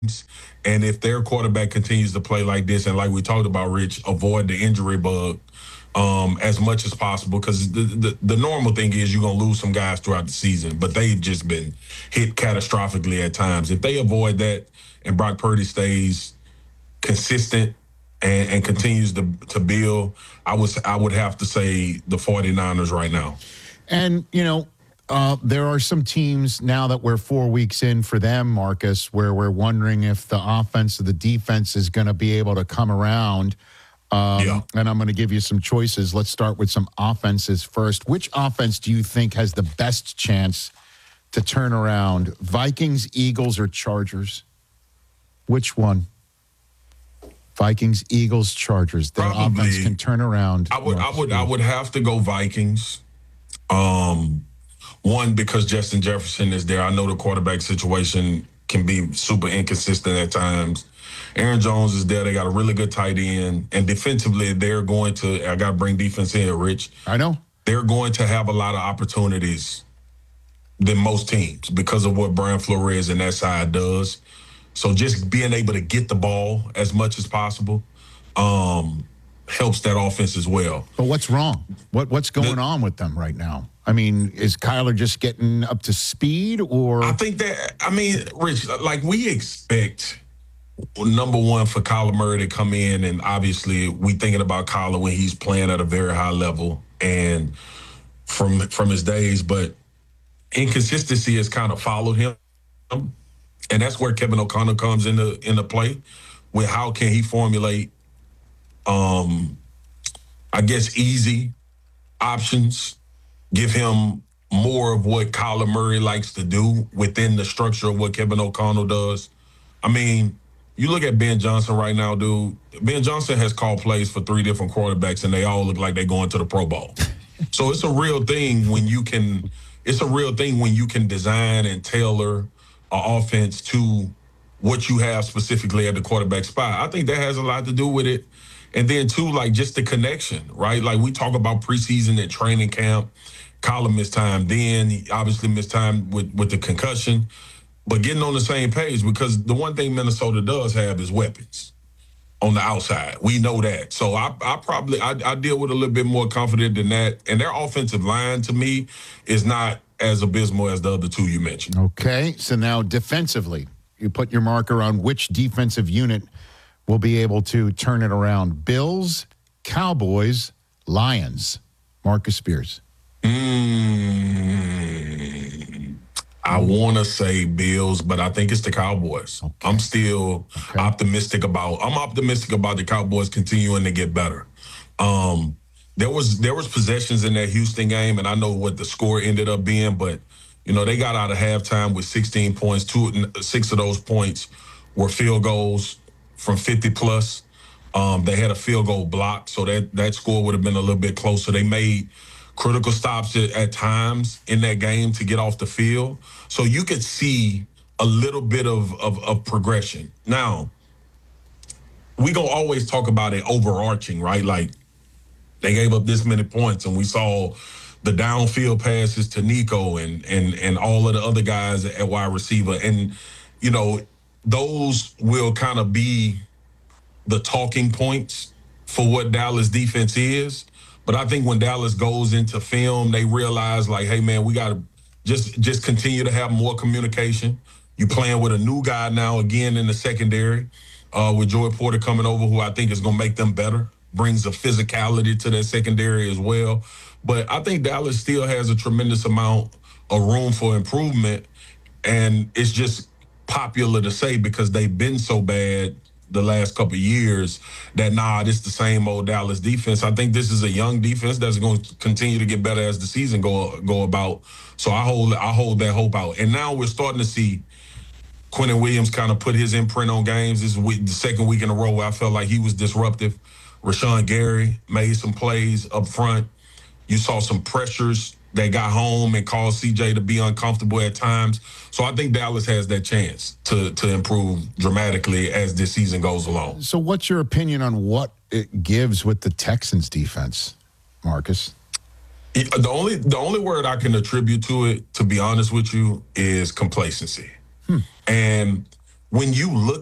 And if their quarterback continues to play like this, and like we talked about, Rich, avoid the injury bug as much as possible, because the normal thing is you're going to lose some guys throughout the season, but they've just been hit catastrophically at times. If they avoid that and Brock Purdy stays consistent and continues to build, I would have to say the 49ers right now. And, there are some teams now that we're 4 weeks in for them, Marcus, where we're wondering if the offense or the defense is going to be able to come around. And I'm going to give you some choices. Let's start with some offenses first. Which offense do you think has the best chance to turn around? Vikings, Eagles, or Chargers? Which one? Vikings, Eagles, Chargers. Their offense can turn around. I would have to go Vikings. One, because Justin Jefferson is there. I know the quarterback situation can be super inconsistent at times. Aaron Jones is there. They got a really good tight end. And defensively, they're going to, I got to bring defense in, Rich. I know. They're going to have a lot of opportunities than most teams because of what Brian Flores and that side does. So just being able to get the ball as much as possible helps that offense as well. But what's wrong? What's going on with them right now? I mean, is Kyler just getting up to speed, or? I think that, Rich, like we expect, number one, for Kyler Murray to come in, and obviously we thinking about Kyler when he's playing at a very high level and from his days, but inconsistency has kind of followed him. And that's where Kevin O'Connell comes into play with how can he formulate, easy options, give him more of what Kyler Murray likes to do within the structure of what Kevin O'Connell does. I mean, you look at Ben Johnson right now, dude. Ben Johnson has called plays for 3 different quarterbacks, and they all look like they're going to the Pro Bowl. So it's a real thing when you can design and tailor an offense to what you have specifically at the quarterback spot. I think that has a lot to do with it. And then, too, like just the connection, right? Like we talk about preseason and training camp. Kyler missed time then. He obviously missed time with the concussion. But getting on the same page, because the one thing Minnesota does have is weapons on the outside. We know that. So I deal with a little bit more confident than that. And their offensive line, to me, is not as abysmal as the other two you mentioned. Okay, so now defensively, you put your marker on which defensive unit will be able to turn it around. Bills, Cowboys, Lions. Marcus Spears. I want to say Bills, but I think it's the Cowboys. Okay. I'm still optimistic about the Cowboys continuing to get better. There was possessions in that Houston game, and I know what the score ended up being, but they got out of halftime with 16 points. 6 of those points were field goals from 50 plus. They had a field goal block, so that score would have been a little bit closer. They made critical stops at times in that game to get off the field. So you could see a little bit of progression. Now, we gonna always talk about it overarching, right? Like they gave up this many points, and we saw the downfield passes to Nico and all of the other guys at wide receiver. And, those will kind of be the talking points for what Dallas defense is. But I think when Dallas goes into film, they realize, like, hey, man, we got to just continue to have more communication. You're playing with a new guy now again in the secondary with Joey Porter coming over, who I think is going to make them better, brings a physicality to that secondary as well. But I think Dallas still has a tremendous amount of room for improvement, and it's just popular to say because they've been so bad the last couple of years that this is the same old Dallas defense. I think this is a young defense that's going to continue to get better as the season go about. So I hold that hope out. And now we're starting to see Quentin Williams kind of put his imprint on games. This is the second week in a row where I felt like he was disruptive. Rashawn Gary made some plays up front. You saw some pressures that got home and caused CJ to be uncomfortable at times. So I think Dallas has that chance to improve dramatically as this season goes along. So what's your opinion on what it gives with the Texans defense, Marcus? The only word I can attribute to it, to be honest with you, is complacency. And when you look